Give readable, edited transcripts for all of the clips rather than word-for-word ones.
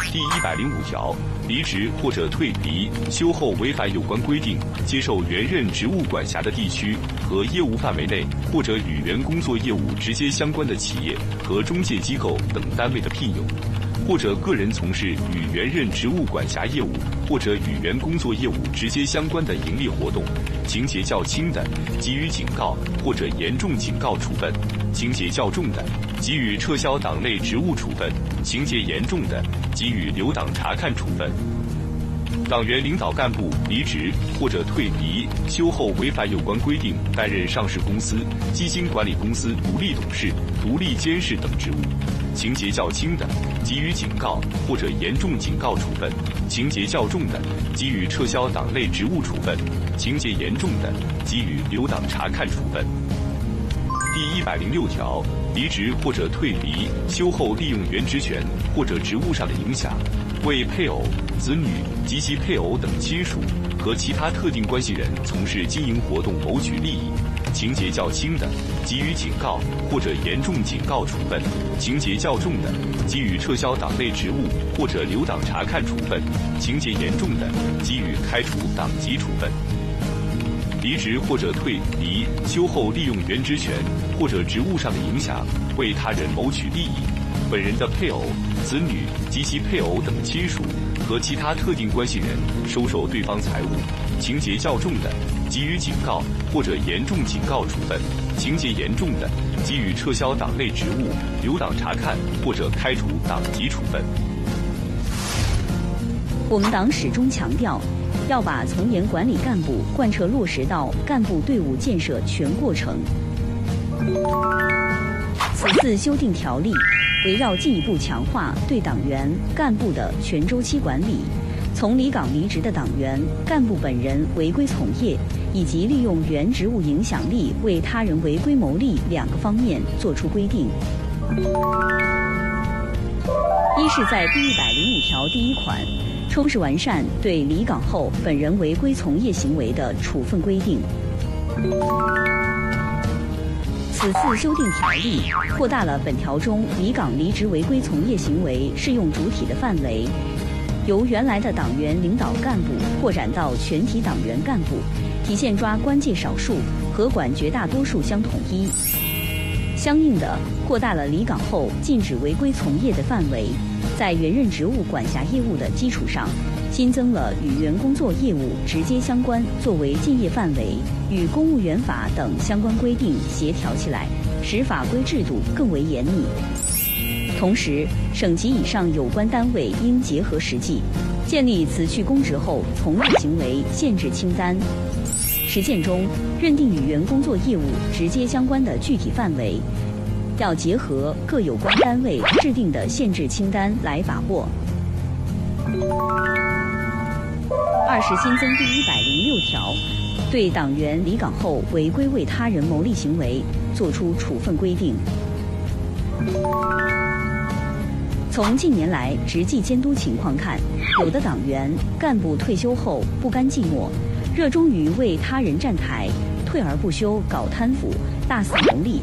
第105条，离职或者退离、休后违反有关规定，接受原任职务管辖的地区和业务范围内，或者与原工作业务直接相关的企业和中介机构等单位的聘用，或者个人从事与原任职务管辖业务或者与原工作业务直接相关的营利活动，情节较轻的，给予警告或者严重警告处分；情节较重的，给予撤销党内职务处分；情节严重的，给予留党察看处分。党员领导干部离职或者退离、休后违反有关规定，担任上市公司、基金管理公司独立董事、独立监事等职务，情节较轻的，给予警告或者严重警告处分；情节较重的，给予撤销党内职务处分；情节严重的，给予留党察看处分。第106条，离职或者退离、休后利用原职权或者职务上的影响，为配偶、子女及其配偶等亲属和其他特定关系人从事经营活动谋取利益，情节较轻的，给予警告或者严重警告处分；情节较重的，给予撤销党内职务或者留党察看处分；情节严重的，给予开除党籍处分。离职或者退离、休后利用原职权或者职务上的影响，为他人谋取利益，本人的配偶、子女及其配偶等亲属和其他特定关系人收受对方财物，情节较重的，给予警告或者严重警告处分；情节严重的，给予撤销党内职务、留党察看或者开除党籍处分。 我们党始终强调，要把从严管理干部贯彻落实到干部队伍建设全过程。此次修订条例，围绕进一步强化对党员干部的全周期管理，从离岗离职的党员干部本人违规从业以及利用原职务影响力为他人违规牟利两个方面作出规定。一是在第105条第1款充实完善对离岗后本人违规从业行为的处分规定。此次修订条例扩大了本条中离岗离职违规从业行为适用主体的范围，由原来的党员领导干部扩展到全体党员干部，体现抓关键少数和管绝大多数相统一。相应的，扩大了离岗后禁止违规从业的范围，在原任职务管辖业务的基础上，新增了与原工作业务直接相关作为禁业范围，与公务员法等相关规定协调起来，使法规制度更为严密。同时，省级以上有关单位应结合实际，建立辞去公职后从业行为限制清单。实践中，认定与原工作业务直接相关的具体范围，要结合各有关单位制定的限制清单来把握。二是新增第106条，对党员离岗后违规为他人牟利行为作出处分规定。从近年来实际监督情况看，有的党员干部退休后不甘寂寞，热衷于为他人站台，退而不休搞贪腐，大肆牟利。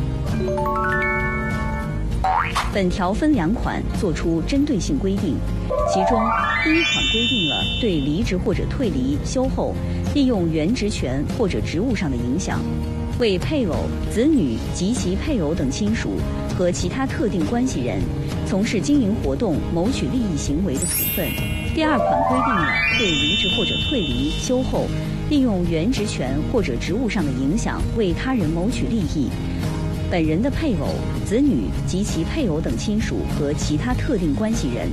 本条分2款作出针对性规定，其中第1款规定了对离职或者退离、休后利用原职权或者职务上的影响，为配偶、子女及其配偶等亲属和其他特定关系人从事经营活动谋取利益行为的处分。第2款规定了对离职或者退离、休后利用原职权或者职务上的影响为他人谋取利益，本人的配偶、子女及其配偶等亲属和其他特定关系人